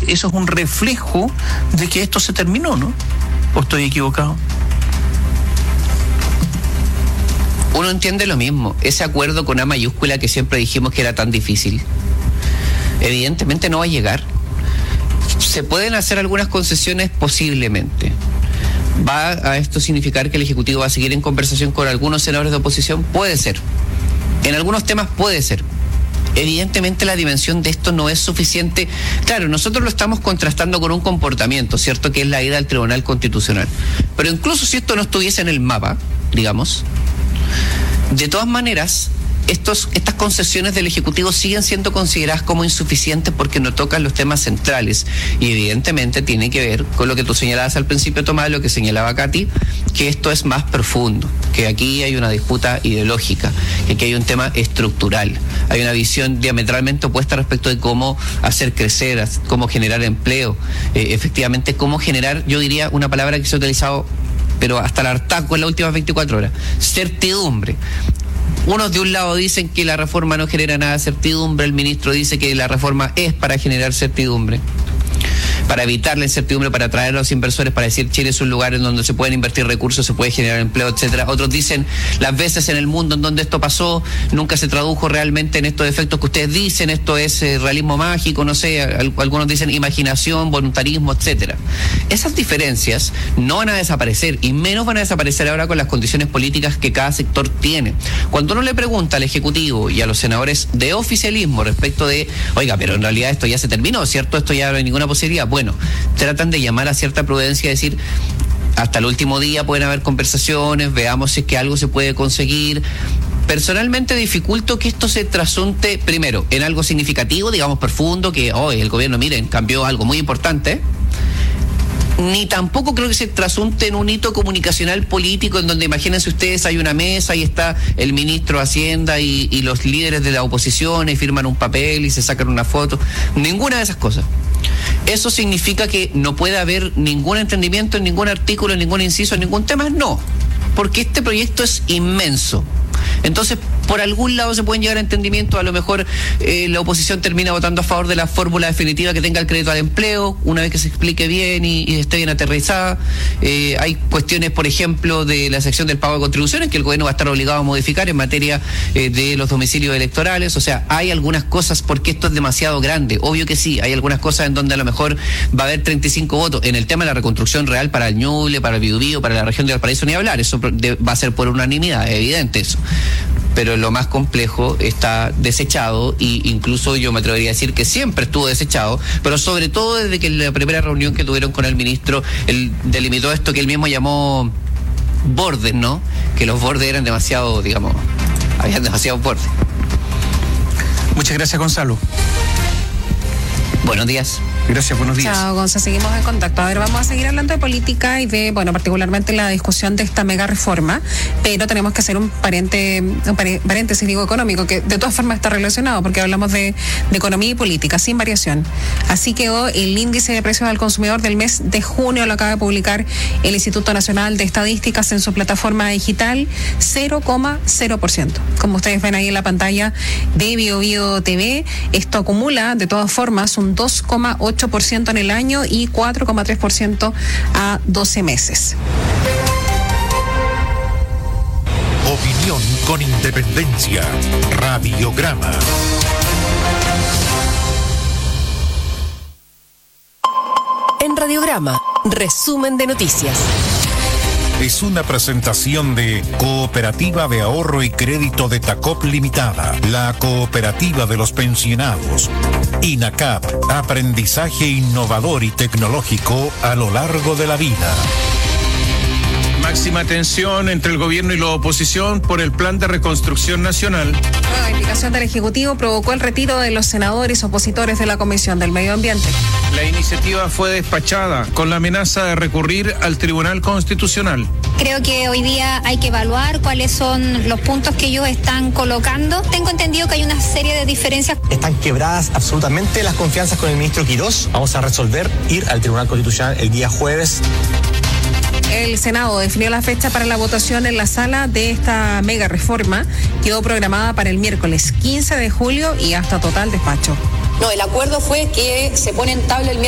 eso es un reflejo de que esto se terminó, ¿no? ¿O estoy equivocado? Uno entiende lo mismo. Ese acuerdo con A mayúscula que siempre dijimos que era tan difícil, evidentemente no va a llegar. Se pueden hacer algunas concesiones posiblemente. ¿Va a esto significar que el Ejecutivo va a seguir en conversación con algunos senadores de oposición? Puede ser. En algunos temas puede ser. Evidentemente la dimensión de esto no es suficiente. Claro, nosotros lo estamos contrastando con un comportamiento, ¿cierto? Que es la ida al Tribunal Constitucional. Pero incluso si esto no estuviese en el mapa, digamos, de todas maneras, estas concesiones del Ejecutivo siguen siendo consideradas como insuficientes porque no tocan los temas centrales. Y evidentemente tiene que ver con lo que tú señalabas al principio, Tomás, lo que señalaba Katy, que esto es más profundo, que aquí hay una disputa ideológica, que aquí hay un tema estructural, hay una visión diametralmente opuesta respecto de cómo hacer crecer, cómo generar empleo, efectivamente cómo generar, yo diría una palabra que se ha utilizado pero hasta el hartazgo en las últimas 24 horas, certidumbre. Unos de un lado dicen que la reforma no genera nada de certidumbre, el ministro dice que la reforma es para generar certidumbre, para evitar la incertidumbre, para atraer a los inversores, para decir Chile es un lugar en donde se pueden invertir recursos, se puede generar empleo, etcétera. Otros dicen las veces en el mundo en donde esto pasó nunca se tradujo realmente en estos efectos que ustedes dicen, esto es realismo mágico, no sé, algunos dicen imaginación, voluntarismo, etcétera. Esas diferencias no van a desaparecer y menos van a desaparecer ahora con las condiciones políticas que cada sector tiene. Cuando uno le pregunta al Ejecutivo y a los senadores de oficialismo respecto de, oiga, pero en realidad esto ya se terminó, ¿cierto? Esto ya no hay ninguna posibilidad. Bueno, tratan de llamar a cierta prudencia, decir, hasta el último día pueden haber conversaciones, veamos si es que algo se puede conseguir. Personalmente dificulto que esto se trasunte, primero, en algo significativo, digamos profundo, que hoy el gobierno, miren, cambió algo muy importante. Ni tampoco creo que se trasunte en un hito comunicacional político en donde, imagínense ustedes, hay una mesa y está el ministro de Hacienda y los líderes de la oposición y firman un papel y se sacan una foto. Ninguna de esas cosas. ¿Eso significa que no puede haber ningún entendimiento en ningún artículo, en ningún inciso, en ningún tema? No, porque este proyecto es inmenso. Entonces, por algún lado se pueden llegar a entendimiento, a lo mejor la oposición termina votando a favor de la fórmula definitiva que tenga el crédito al empleo, una vez que se explique bien y esté bien aterrizada. Hay cuestiones, por ejemplo, de la sección del pago de contribuciones que el gobierno va a estar obligado a modificar en materia de los domicilios electorales. O sea, hay algunas cosas, porque esto es demasiado grande, obvio que sí, hay algunas cosas en donde a lo mejor va a haber 35 votos. En el tema de la reconstrucción real para el Ñuble, para el Biobío, para la región de Valparaíso, ni hablar, eso va a ser por unanimidad, es evidente eso. Pero lo más complejo está desechado, e incluso yo me atrevería a decir que siempre estuvo desechado, pero sobre todo desde que la primera reunión que tuvieron con el ministro, él delimitó esto que él mismo llamó bordes, ¿no? Que los bordes eran demasiado, digamos, habían demasiados bordes. Muchas gracias, Gonzalo. Buenos días. Gracias, buenos días. Chao, Gonzalo, seguimos en contacto. A ver, vamos a seguir hablando de política y de, bueno, particularmente la discusión de esta mega reforma, pero tenemos que hacer un paréntesis, digo, económico, que de todas formas está relacionado, porque hablamos de economía y política, sin variación. Así quedó el índice de precios al consumidor del mes de junio, lo acaba de publicar el Instituto Nacional de Estadísticas en su plataforma digital, 0,0%. Como ustedes ven ahí en la pantalla de BioBio TV, esto acumula, de todas formas, un 2,8% en el año y 4,3% a 12 meses. Opinión con independencia. Radiograma. En Radiograma, resumen de noticias. Es una presentación de Cooperativa de Ahorro y Crédito de Tacop Limitada, la cooperativa de los pensionados. INACAP, aprendizaje innovador y tecnológico a lo largo de la vida. Máxima tensión entre el gobierno y la oposición por el plan de reconstrucción nacional. La indicación del Ejecutivo provocó el retiro de los senadores opositores de la Comisión del Medio Ambiente. La iniciativa fue despachada con la amenaza de recurrir al Tribunal Constitucional. Creo que hoy día hay que evaluar cuáles son los puntos que ellos están colocando. Tengo entendido que hay una serie de diferencias. Están quebradas absolutamente las confianzas con el ministro Quirós. Vamos a resolver ir al Tribunal Constitucional el día jueves. El Senado definió la fecha para la votación en la sala de esta mega reforma. Quedó programada para el miércoles 15 de julio y hasta total despacho. No, el acuerdo fue que se pone en tabla el